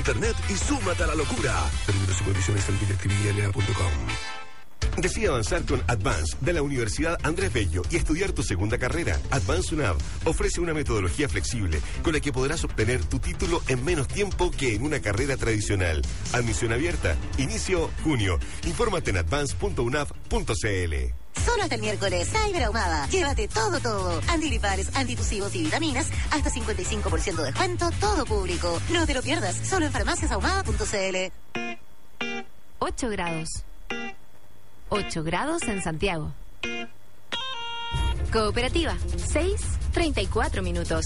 Internet y súmate a la locura. Términos y condiciones en directivilia.com. Decide avanzar con Advance de la Universidad Andrés Bello y estudiar tu segunda carrera. Advance UNAV ofrece una metodología flexible con la que podrás obtener tu título en menos tiempo que en una carrera tradicional. Admisión abierta. Inicio junio. Infórmate en advance.unav.cl. Solo hasta el miércoles, Cyber Ahumada. Llévate todo. Antigripales, antitusivos y vitaminas, hasta 55% de descuento, todo público. No te lo pierdas, solo en farmaciasahumada.cl. 8 grados. 8 grados en Santiago. Cooperativa, 6:34 minutos.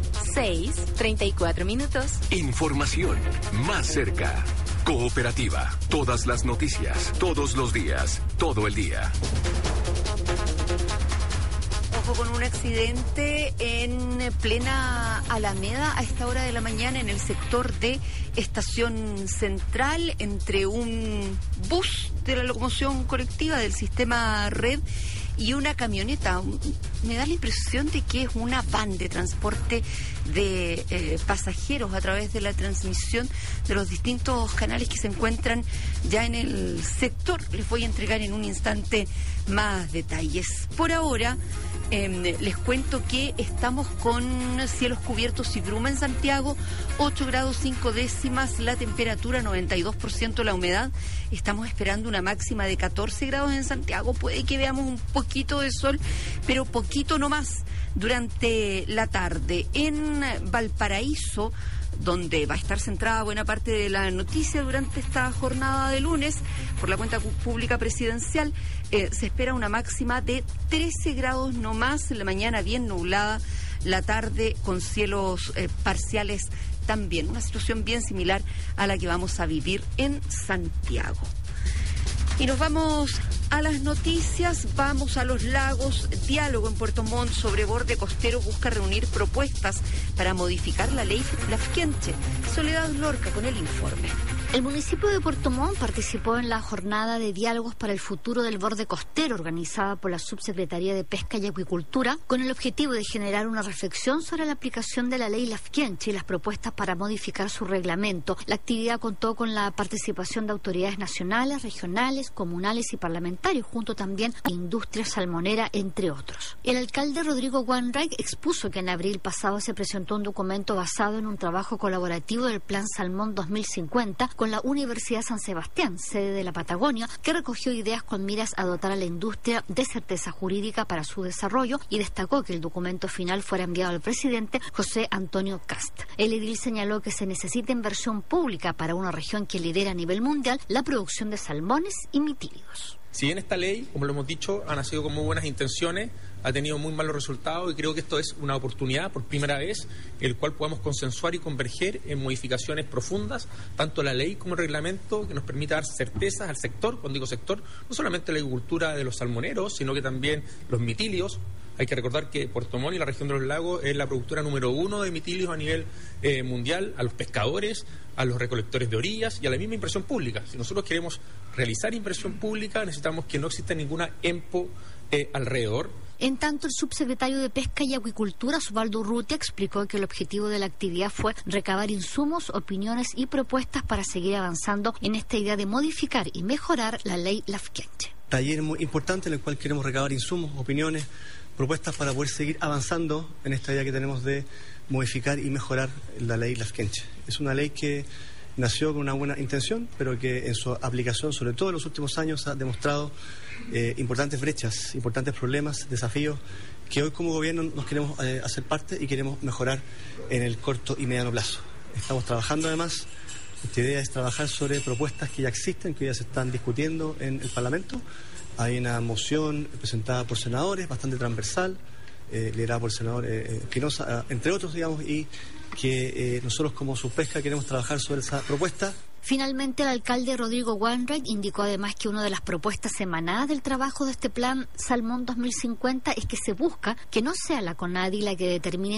6:34 minutos. Información más cerca. Cooperativa. Todas las noticias, todos los días, todo el día. Ojo con un accidente en plena Alameda a esta hora de la mañana en el sector de Estación Central entre un bus de la locomoción colectiva del sistema Red y una camioneta. Me da la impresión de que es una van de transporte de pasajeros a través de la transmisión de los distintos canales que se encuentran ya en el sector. Les voy a entregar en un instante más detalles. Por ahora, les cuento que estamos con cielos cubiertos y bruma en Santiago, 8 grados 5 décimas, la temperatura 92% la humedad. Estamos esperando una máxima de 14 grados en Santiago. Puede que veamos un poquito de sol, pero poquito nomás durante la tarde. En Valparaíso, donde va a estar centrada buena parte de la noticia durante esta jornada de lunes, por la cuenta pública presidencial, se espera una máxima de 13 grados no más, en la mañana bien nublada, la tarde con cielos parciales también. Una situación bien similar a la que vamos a vivir en Santiago. Y nos vamos a las noticias, vamos a los lagos. Diálogo en Puerto Montt sobre borde costero busca reunir propuestas para modificar la ley Lafkenche. Soledad Lorca con el informe. El municipio de Puerto Montt participó en la jornada de diálogos para el futuro del borde costero organizada por la Subsecretaría de Pesca y Acuicultura con el objetivo de generar una reflexión sobre la aplicación de la ley Lafkenche y las propuestas para modificar su reglamento. La actividad contó con la participación de autoridades nacionales, regionales, comunales y parlamentarios, junto también a industria salmonera, entre otros. El alcalde Rodrigo Wainwright expuso que en abril pasado se presentó un documento basado en un trabajo colaborativo del Plan Salmón 2050 con la Universidad San Sebastián, sede de la Patagonia, que recogió ideas con miras a dotar a la industria de certeza jurídica para su desarrollo y destacó que el documento final fuera enviado al presidente José Antonio Kast. El edil señaló que se necesita inversión pública para una región que lidera a nivel mundial la producción de salmones y mitílidos. Si bien esta ley, como lo hemos dicho, ha nacido con muy buenas intenciones, ha tenido muy malos resultados y creo que esto es una oportunidad por primera vez en el cual podamos consensuar y converger en modificaciones profundas, tanto la ley como el reglamento, que nos permita dar certezas al sector. Cuando digo sector, no solamente la agricultura de los salmoneros, sino que también los mitilios. Hay que recordar que Puerto Montt y la región de los lagos es la productora número 1 de mitilios a nivel mundial, a los pescadores, a los recolectores de orillas y a la misma inversión pública. Si nosotros queremos realizar inversión pública, necesitamos que no exista ninguna EMPO alrededor. En tanto, el subsecretario de Pesca y Acuicultura, Osvaldo Urrutia, explicó que el objetivo de la actividad fue recabar insumos, opiniones y propuestas para seguir avanzando en esta idea de modificar y mejorar la ley Lafkenche. Taller muy importante en el cual queremos recabar insumos, opiniones, propuestas para poder seguir avanzando en esta idea que tenemos de modificar y mejorar la ley Lafkenche. Es una ley que nació con una buena intención, pero que en su aplicación, sobre todo en los últimos años, ha demostrado importantes brechas, importantes problemas, desafíos, que hoy como gobierno nos queremos hacer parte y queremos mejorar en el corto y mediano plazo. Estamos trabajando además, esta idea es trabajar sobre propuestas que ya existen, que ya se están discutiendo en el Parlamento. Hay una moción presentada por senadores, bastante transversal, liderada por el senador Espinosa, entre otros, digamos, y que nosotros como Subpesca queremos trabajar sobre esa propuesta. Finalmente, el alcalde Rodrigo Wainwright indicó además que una de las propuestas emanadas del trabajo de este plan Salmón 2050 es que se busca que no sea la CONADI la que determine